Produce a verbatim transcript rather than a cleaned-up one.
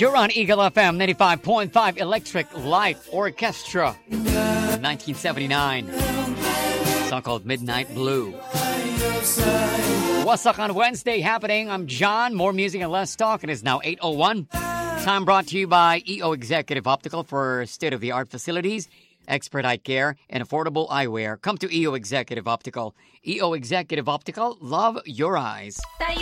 You're on Eagle F M ninety-five point five Electric Light Orchestra. nineteen seventy-nine. A song called Midnight Blue. What's up on Wednesday happening? I'm John. More music and less talk. It is now eight oh one. Time brought to you by E O Executive Optical for state-of-the-art facilities, expert eye care, and affordable eyewear. Come to E O Executive Optical. E O Executive Optical, love your eyes.